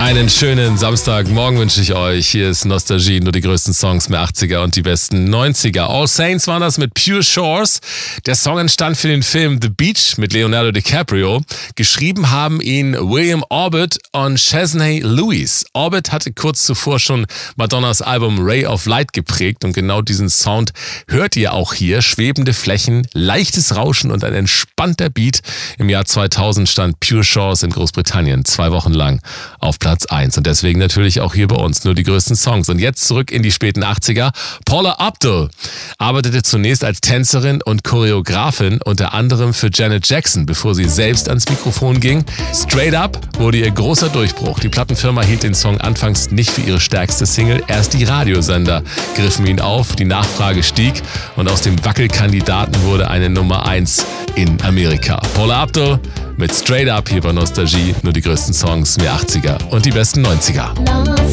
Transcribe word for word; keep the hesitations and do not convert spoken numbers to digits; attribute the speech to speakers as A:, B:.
A: Einen schönen Samstagmorgen wünsche ich euch. Hier ist Nostalgie, nur die größten Songs mehr achtziger und die besten neunziger. All Saints waren das mit Pure Shores. Der Song entstand für den Film The Beach mit Leonardo DiCaprio. Geschrieben haben ihn William Orbit und Chesney Lewis. Orbit hatte kurz zuvor schon Madonnas Album Ray of Light geprägt und genau diesen Sound hört ihr auch hier. Schwebende Flächen, leichtes Rauschen und ein entspannter Beat. Im Jahr zweitausend stand Pure Shores in Großbritannien zwei Wochen lang auf Platz eins und deswegen natürlich auch hier bei uns nur die größten Songs. Und jetzt zurück in die späten achtziger. Paula Abdul arbeitete zunächst als Tänzerin und Choreografin, unter anderem für Janet Jackson, bevor sie selbst ans Mikrofon ging. Straight Up wurde ihr großer Durchbruch. Die Plattenfirma hielt den Song anfangs nicht für ihre stärkste Single. Erst die Radiosender griffen ihn auf, die Nachfrage stieg und aus dem Wackelkandidaten wurde eine Nummer eins in Amerika. Paula Abdul mit Straight Up hier bei Nostalgie, nur die größten Songs mehr achtziger und die besten neunziger.